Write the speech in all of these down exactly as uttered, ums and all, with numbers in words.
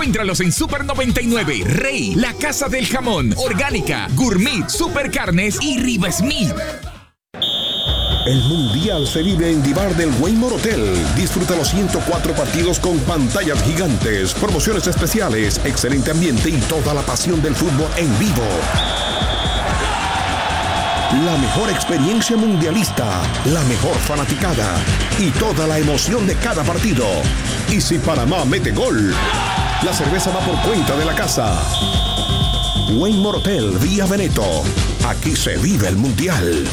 Encuéntralos en Super noventa y nueve, Rey, La Casa del Jamón, Orgánica, Gourmet, Super Carnes y Riva Smith. El Mundial se vive en Divar del Waymore Hotel. Disfruta los ciento cuatro partidos con pantallas gigantes, promociones especiales, excelente ambiente y toda la pasión del fútbol en vivo. La mejor experiencia mundialista, la mejor fanaticada y toda la emoción de cada partido. Y si Panamá mete gol, la cerveza va por cuenta de la casa. Waymore Hotel Vía Veneto. Aquí se vive el Mundial.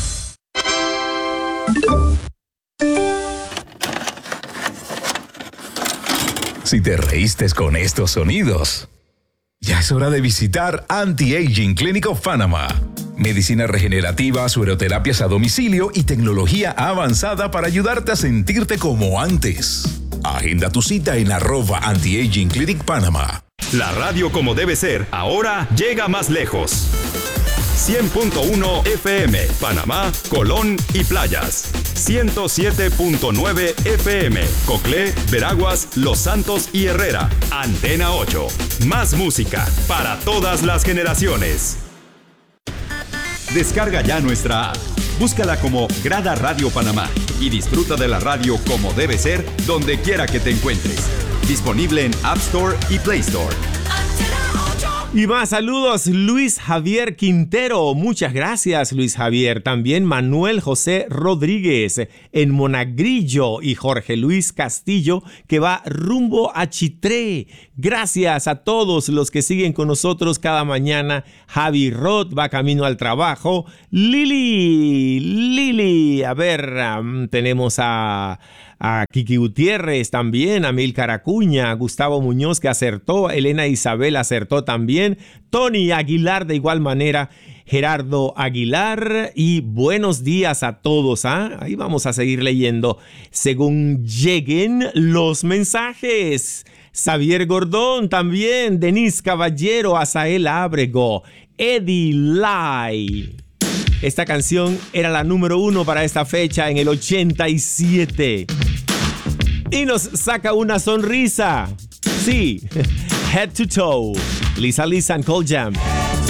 Si te reíste con estos sonidos, ya es hora de visitar Anti-Aging Clinic of Panama. Medicina regenerativa, sueroterapias a domicilio y tecnología avanzada para ayudarte a sentirte como antes. Agenda tu cita en arroba Anti-Aging Clinic Panama. La radio como debe ser, ahora llega más lejos. cien punto uno F M, Panamá, Colón y Playas. ciento siete punto nueve F M, Coclé, Veraguas, Los Santos y Herrera. Antena ocho. Más música para todas las generaciones. Descarga ya nuestra app. Búscala como Grada Radio Panamá y disfruta de la radio como debe ser donde quiera que te encuentres. Disponible en App Store y Play Store. Y más saludos, Luis Javier Quintero. Muchas gracias, Luis Javier. También Manuel José Rodríguez en Monagrillo y Jorge Luis Castillo, que va rumbo a Chitré. Gracias a todos los que siguen con nosotros cada mañana. Javi Roth va camino al trabajo. Lili, Lili. A ver, um, tenemos a... A Kiki Gutiérrez también, a Milcar Acuña, Gustavo Muñoz que acertó, Elena Isabel acertó también, Tony Aguilar de igual manera, Gerardo Aguilar y buenos días a todos. ¿ah? Ahí vamos a seguir leyendo según lleguen los mensajes. Xavier Gordón también, Denise Caballero, Azael Ábrego, Eddie Lai. Esta canción era la número uno para esta fecha en el ochenta y siete. Y nos saca una sonrisa. Sí, Head to Toe. Lisa Lisa and Cold Jam.